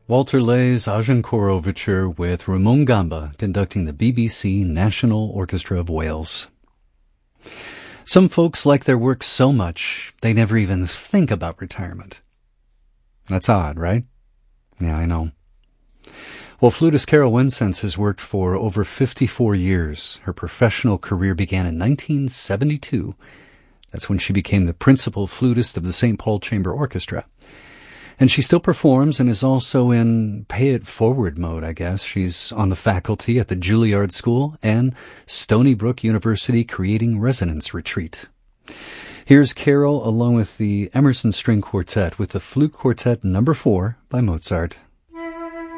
Walter Lay's Agincourt Overture with Ramon Gamba conducting the BBC National Orchestra of Wales. Some folks like their work so much, they never even think about retirement. That's odd, right? Yeah, I know. Well, flutist Carol Winsense has worked for over 54 years. Her professional career began in 1972. That's when she became the principal flutist of the St. Paul Chamber Orchestra. And she still performs and is also in pay-it-forward mode, I guess. She's on the faculty at the Juilliard School and Stony Brook University Creating Resonance Retreat. Here's Carol along with the Emerson String Quartet with the Flute Quartet No. 4 by Mozart.